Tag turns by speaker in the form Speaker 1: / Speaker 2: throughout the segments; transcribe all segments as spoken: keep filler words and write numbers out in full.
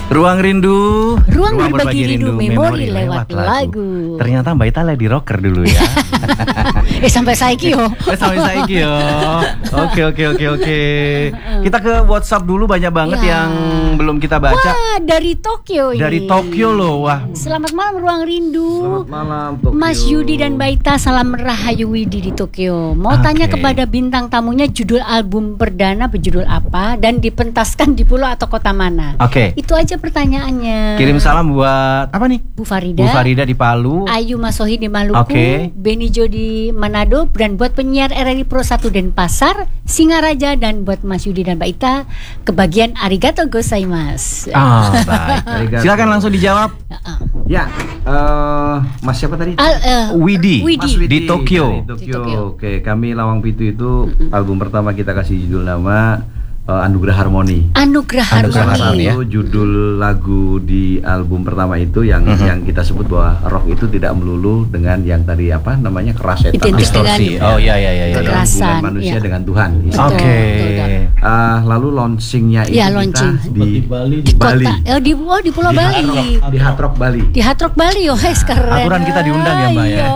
Speaker 1: Ruang Rindu,
Speaker 2: ruang, ruang berbagi rindu, rindu memori lewat, lewat lagu. lagu.
Speaker 1: Ternyata Mbak Ita lagi rocker dulu ya.
Speaker 2: eh sampai saiki yo.
Speaker 1: Eh sampai saiki yo. Oke oke oke oke. Kita ke WhatsApp dulu, banyak banget ya. yang belum kita baca.
Speaker 2: Wah, dari Tokyo ini.
Speaker 1: Dari Tokyo loh, wah.
Speaker 2: Selamat malam Ruang Rindu.
Speaker 3: Selamat malam Tokyo.
Speaker 2: Mas Yudi dan Mbak Ita, salam Rahayu Widi di Tokyo. Mau okay. tanya kepada bintang tamunya, judul album perdana berjudul apa dan dipentaskan di pulau atau kota mana?
Speaker 1: Oke. Okay.
Speaker 2: Itu aja pertanyaannya.
Speaker 1: Kirim salam buat apa nih?
Speaker 2: Bu Farida.
Speaker 1: Bu Farida di Palu.
Speaker 2: Ayu Masohi di Maluku.
Speaker 1: Okay.
Speaker 2: Benijo di Manado. Dan buat penyiar R R I Pro satu Denpasar, Singaraja, dan buat Mas Yudi dan Mbak Ita kebagian arigato gozaimasu.
Speaker 1: Ah, baik. Silakan langsung dijawab.
Speaker 3: Uh-uh. Ya, uh, Mas siapa tadi?
Speaker 2: Al, uh,
Speaker 1: Widi.
Speaker 2: Widi.
Speaker 3: Mas Widi
Speaker 1: di Tokyo.
Speaker 3: Di Tokyo.
Speaker 2: Di Tokyo.
Speaker 3: Oke, kami Lawang Pitu itu album pertama kita kasih judul nama Uh, Anugerah Harmoni.
Speaker 2: Anugerah Harmoni.
Speaker 3: Itu judul lagu di album pertama itu yang uh-huh. yang kita sebut bahwa rock itu tidak melulu dengan yang tadi apa namanya keras setan,
Speaker 1: distorsi. Oh iya iya iya.
Speaker 3: Hubungan manusia ya. dengan Tuhan.
Speaker 1: Oke. Okay.
Speaker 3: Uh, lalu launchingnya itu
Speaker 2: ya,
Speaker 3: kita
Speaker 2: launching.
Speaker 3: di,
Speaker 4: di Bali.
Speaker 3: Di Bali.
Speaker 2: Kota, oh, di, oh di Pulau
Speaker 3: di
Speaker 2: Bali.
Speaker 3: Hard Rock, di Hard Rock Bali.
Speaker 2: Di Hard Rock Bali, oh nah, keren.
Speaker 1: Aturan kita diundang ya Mbak ya.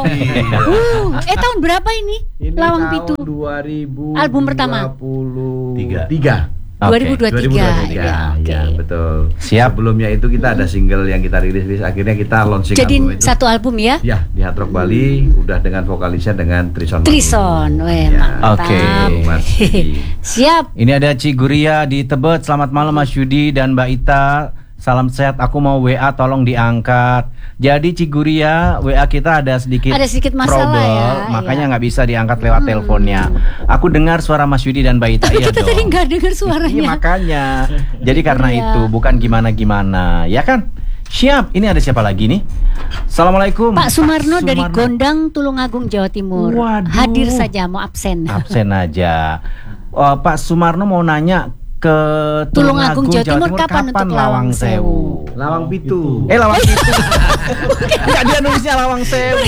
Speaker 2: uh, eh tahun berapa ini?
Speaker 3: Ini
Speaker 2: Lawang
Speaker 3: tahun
Speaker 2: Pitu.
Speaker 3: dua ribu
Speaker 2: album pertama.
Speaker 3: dua puluh tiga.
Speaker 2: dua ribu dua puluh tiga.
Speaker 3: dua ribu dua puluh tiga. Ya, okay. ya betul.
Speaker 1: Siap.
Speaker 3: Sebelumnya itu kita ada single yang kita rilis, akhirnya kita launching
Speaker 2: jadi
Speaker 3: album itu.
Speaker 2: satu album ya?
Speaker 3: Ya, di Hard Rock Bali, udah dengan vokalisnya dengan Trison.
Speaker 2: Trison, weh
Speaker 1: ya. Oke.
Speaker 2: Okay. Siap.
Speaker 1: Ini ada Ci Guria di Tebet. Selamat malam Mas Yudi dan Mbak Ita. Salam sehat, aku mau W A tolong diangkat. Jadi Ciguria, W A kita ada sedikit
Speaker 2: Ada sedikit masalah
Speaker 1: trouble,
Speaker 2: ya.
Speaker 1: makanya nggak
Speaker 2: ya.
Speaker 1: bisa diangkat lewat hmm. teleponnya. Aku dengar suara Mas Yudi dan Mbak Ita.
Speaker 2: Tapi
Speaker 1: iya
Speaker 2: kita
Speaker 1: dong.
Speaker 2: tadi nggak dengar suaranya.
Speaker 1: Iya makanya. Jadi karena
Speaker 2: iya.
Speaker 1: itu bukan gimana-gimana, ya kan? Siap. Ini ada siapa lagi nih? Assalamualaikum.
Speaker 2: Pak Sumarno, Sumarno. dari Gondang, Tulungagung, Jawa Timur.
Speaker 1: Waduh.
Speaker 2: Hadir saja, mau absen.
Speaker 1: Absen aja. Oh, Pak Sumarno mau nanya ke
Speaker 2: Tulungagung, Jawa Timur, Timur kapan, kapan untuk Lawang Sewu?
Speaker 3: Lawang Pitu.
Speaker 1: Eh Lawang Pitu. Enggak, dia nulisnya Lawang Sewu.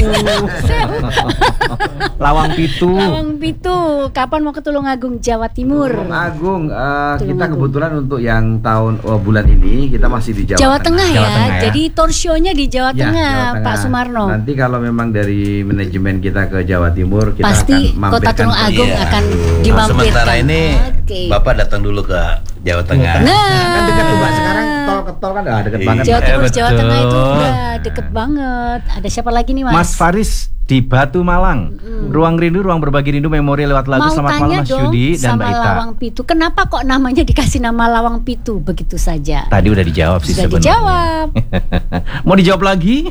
Speaker 1: Lawang Pitu.
Speaker 2: Lawang Pitu. Kapan mau ke Tulungagung, Jawa Timur?
Speaker 3: Tulungagung, uh, kita kebetulan untuk yang tahun oh, bulan ini kita masih di Jawa,
Speaker 2: Jawa Tengah, Tengah ya.
Speaker 1: Jawa Tengah, ya.
Speaker 2: Jadi talk show-nya di Jawa,
Speaker 3: ya,
Speaker 2: Tengah,
Speaker 3: Jawa Tengah,
Speaker 2: Pak Sumarno.
Speaker 3: Nanti kalau memang dari manajemen kita ke Jawa Timur, kita
Speaker 2: pasti
Speaker 3: akan
Speaker 2: Kota Tulungagung
Speaker 5: iya.
Speaker 2: akan dimampirkan.
Speaker 5: Sementara ini
Speaker 2: okay.
Speaker 5: Bapak datang dulu ke Jawa Tengah.
Speaker 2: Nah,
Speaker 3: kan dekat tuh Mbak, sekarang tol ke tol kan ah, dekat
Speaker 5: iya.
Speaker 3: banget.
Speaker 2: Jawa Timur,
Speaker 1: eh,
Speaker 2: Jawa Tengah itu udah deket banget. Ada siapa lagi nih Mas?
Speaker 1: Mas Faris di Batu Malang. Mm. Ruang Rindu, ruang berbagi rindu memori lewat lagu.
Speaker 2: Mau
Speaker 1: Selamat malam Mas Yudi dan Mbak Ita.
Speaker 2: Sama Lawang Pitu. Kenapa kok namanya dikasih nama Lawang Pitu begitu saja?
Speaker 1: Tadi udah dijawab sih
Speaker 2: sebenarnya.
Speaker 1: Dijawab. Mau dijawab lagi?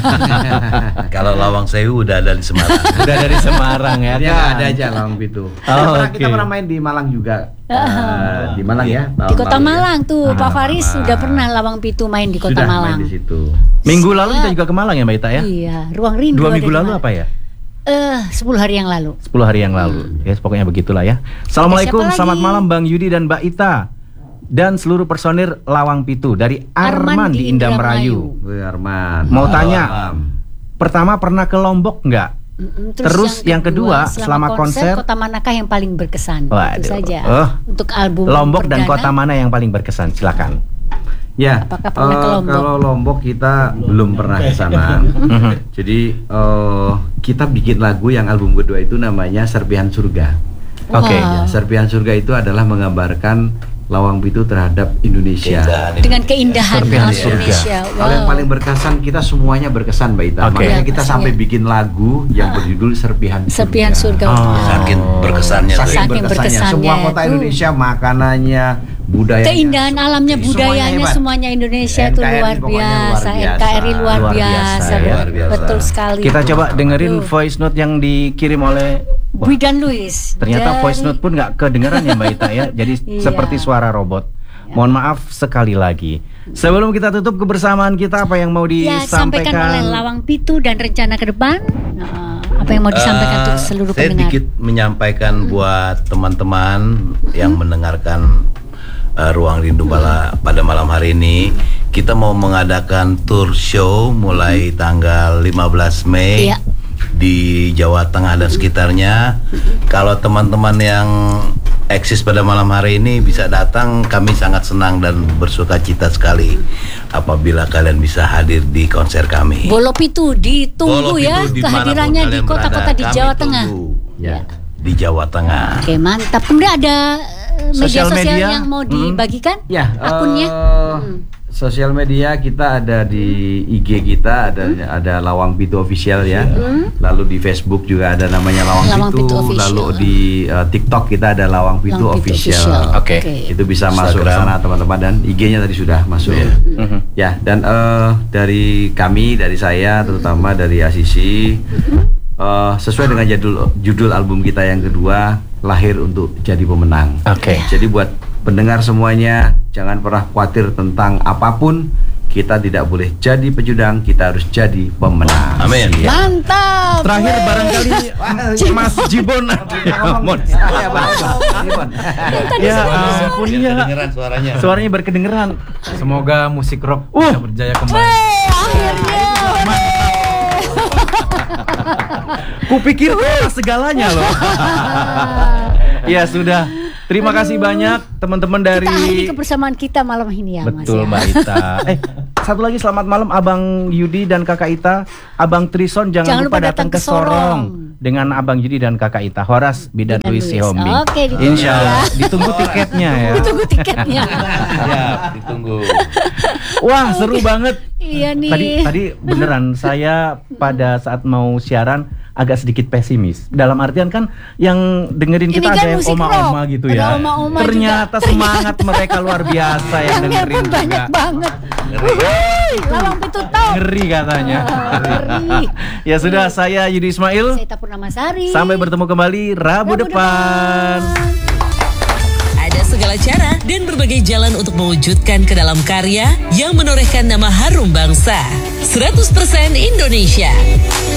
Speaker 5: Kalau Lawang Sewu udah ada di Semarang.
Speaker 1: Udah dari Semarang ya.
Speaker 3: Ya ada aja Lawang Pitu.
Speaker 1: Oh,
Speaker 3: kita, pernah,
Speaker 1: okay.
Speaker 3: kita pernah main di Malang juga. Uh, di Malang ya.
Speaker 2: Di Kota Malang ya. Tuh
Speaker 1: ah,
Speaker 2: Pak Faris
Speaker 3: Malang.
Speaker 2: Sudah pernah Lawang Pitu main di Kota
Speaker 3: Sudah
Speaker 2: Malang.
Speaker 3: Main di situ.
Speaker 1: Minggu lalu kita juga ke Malang ya Mbak Ita ya?
Speaker 2: Iya, Ruang Rindu.
Speaker 1: Dua minggu lalu apa ya?
Speaker 2: Eh, uh, sepuluh hari yang lalu.
Speaker 1: Sepuluh hari yang lalu. Hmm. Ya, pokoknya begitulah ya. Assalamualaikum, selamat malam Bang Yudi dan Mbak Ita. Dan seluruh personir Lawang Pitu dari Arman, Arman di Indah Merayu.
Speaker 3: Arman.
Speaker 1: Mau tanya, pertama pernah ke Lombok nggak?
Speaker 2: Mm-mm,
Speaker 1: terus, terus yang, yang kedua, kedua selama, selama konser, konser
Speaker 2: kota manakah yang paling berkesan?
Speaker 1: Waduh.
Speaker 2: Itu saja.
Speaker 1: Oh.
Speaker 2: Untuk album
Speaker 1: Lombok
Speaker 2: perdana,
Speaker 1: dan kota mana yang paling berkesan? Silakan.
Speaker 3: Ya, uh, kalau Lombok kita belum pernah ke sana. Jadi uh, kita bikin lagu yang album kedua itu namanya Serpihan Surga.
Speaker 1: Oke. Okay.
Speaker 2: Wow.
Speaker 3: Ya, Serpihan Surga itu adalah menggambarkan Lawang Pitu terhadap Indonesia.
Speaker 5: Keindahan
Speaker 2: dengan keindahan
Speaker 1: Serpihan
Speaker 2: Indonesia. Wow.
Speaker 3: Kalau yang paling berkesan kita semuanya berkesan Mbak Ita.
Speaker 1: Okay.
Speaker 3: Makanya kita
Speaker 2: ya,
Speaker 3: sampai bikin lagu yang uh, berjudul Serpihan Surga.
Speaker 2: Serpihan Surga.
Speaker 1: Oh.
Speaker 5: Saking berkesannya.
Speaker 3: Saking,
Speaker 2: Saking
Speaker 3: berkesannya.
Speaker 2: berkesannya.
Speaker 3: Semua kota
Speaker 2: itu.
Speaker 3: Indonesia, makanannya, budayanya,
Speaker 2: keindahan alamnya, budayanya, semuanya, semuanya Indonesia itu luar biasa. N K R I luar
Speaker 1: luar
Speaker 2: biasa,
Speaker 1: biasa,
Speaker 5: luar biasa.
Speaker 2: Betul sekali.
Speaker 1: Kita coba dengerin Aduh. voice note yang dikirim oleh
Speaker 2: Widan Luis.
Speaker 1: Ternyata
Speaker 2: dari...
Speaker 1: voice note pun nggak kedengeran ya Mbak Ita ya. Jadi
Speaker 2: iya.
Speaker 1: seperti suara robot. Mohon maaf sekali lagi. Sebelum kita tutup kebersamaan kita, apa yang mau disampaikan?
Speaker 2: Ya, sampaikan oleh Lawang Pitu dan rencana ke depan. Nah, apa yang mau disampaikan uh, untuk seluruh
Speaker 5: saya
Speaker 2: pendengar?
Speaker 5: Saya dikit menyampaikan hmm. buat teman-teman yang hmm. mendengarkan uh, Ruang Rindu pada, pada malam hari ini. Kita mau mengadakan tour show mulai hmm. tanggal lima belas Mei
Speaker 2: ya.
Speaker 5: di Jawa Tengah dan sekitarnya. Hmm. Kalau teman-teman yang eksis pada malam hari ini bisa datang, kami sangat senang dan bersuka cita sekali apabila kalian bisa hadir di konser kami.
Speaker 2: Bolopitu ditunggu
Speaker 5: Bolopitu
Speaker 2: ya kehadirannya di kota-kota di Jawa Tengah.
Speaker 5: Ya, di Jawa Tengah.
Speaker 2: Oke, mantap. Kemudian ada uh, media
Speaker 1: Sosial
Speaker 2: sosial
Speaker 1: media.
Speaker 2: yang mau
Speaker 1: Hmm.
Speaker 2: dibagikan?
Speaker 3: Ya,
Speaker 2: Akunnya?
Speaker 3: eh,
Speaker 2: Hmm.
Speaker 3: sosial media kita ada di I G kita, ada ada Lawang Pitu Official ya. Lalu di Facebook juga ada namanya Lawang,
Speaker 2: Lawang
Speaker 3: Pitu.
Speaker 2: Pitu Official.
Speaker 3: Lalu di eh, TikTok kita ada Lawang Pitu,
Speaker 2: Lawang Pitu
Speaker 3: Official.
Speaker 2: Official.
Speaker 1: Oke.
Speaker 3: Itu bisa masuk ke
Speaker 5: Instagram.
Speaker 3: sana teman-teman, dan I G-nya tadi sudah masuk.
Speaker 1: Mhm.
Speaker 3: Ya, dan eh, dari kami, dari saya terutama dari Asisi, eh, sesuai dengan judul judul album kita yang kedua, Lahir untuk Jadi Pemenang.
Speaker 1: Oke.
Speaker 3: Jadi buat pendengar semuanya, jangan pernah khawatir tentang apapun. Kita tidak boleh jadi pecundang, kita harus jadi pemenang.
Speaker 5: Amin.
Speaker 3: Ya.
Speaker 2: Mantap.
Speaker 1: Terakhir barangkali Mas Jibon.
Speaker 3: Ngomong saya, Bang. Jibon.
Speaker 1: Ya ampun ya.
Speaker 5: Kedengeran suaranya.
Speaker 1: Suaranya berkedengeran.
Speaker 4: Semoga musik rock
Speaker 1: Uh.
Speaker 4: bisa berjaya kembali.
Speaker 2: Eh, akhirnya.
Speaker 1: Kupikir itu segalanya loh. Ya sudah. Terima kasih banyak teman-teman
Speaker 2: Kita akhiri
Speaker 1: dari
Speaker 2: kebersamaan kita malam ini ya, Mas.
Speaker 1: Betul
Speaker 2: ya.
Speaker 1: Mbak Ita. Eh, satu lagi selamat malam Abang Yudi dan Kakak Ita. Abang Trison jangan,
Speaker 2: Jangan
Speaker 1: lupa
Speaker 2: lupa
Speaker 1: datang
Speaker 2: datang
Speaker 1: ke
Speaker 2: ke
Speaker 1: Sorong
Speaker 2: Sorong.
Speaker 1: dengan Abang Yudi dan Kakak Ita. Horas Bidan
Speaker 2: Bidan
Speaker 1: Luis
Speaker 2: Luis.
Speaker 1: Sihombing.
Speaker 2: Oke, ditunggu
Speaker 1: Insya Allah.
Speaker 2: ya.
Speaker 1: Ditunggu tiketnya ya.
Speaker 2: Tunggu tiketnya.
Speaker 5: Ya, ditunggu.
Speaker 1: Wah seru banget.
Speaker 2: Iya nih.
Speaker 1: Tadi tadi beneran saya pada saat mau siaran agak sedikit pesimis. Dalam artian kan yang dengerin
Speaker 2: Ini
Speaker 1: kita
Speaker 2: kan
Speaker 1: ada yang
Speaker 2: musik
Speaker 1: oma-oma
Speaker 2: rock.
Speaker 1: gitu
Speaker 2: Ada
Speaker 1: ya.
Speaker 2: oma-oma
Speaker 1: Ternyata
Speaker 2: juga.
Speaker 1: semangat mereka luar biasa yang
Speaker 2: Orangnya
Speaker 1: dengerin
Speaker 2: pun banyak
Speaker 1: juga.
Speaker 2: banget. Wuih, Lawang Pitu top.
Speaker 1: Ngeri katanya.
Speaker 2: Ngeri.
Speaker 1: Ya sudah, saya Yudi Ismail.
Speaker 2: Saya Purnamasari.
Speaker 1: Sampai bertemu kembali Rabu,
Speaker 2: Rabu
Speaker 1: depan.
Speaker 6: Ada segala cara dan berbagai jalan untuk mewujudkan ke dalam karya yang menorehkan nama harum bangsa. seratus persen Indonesia.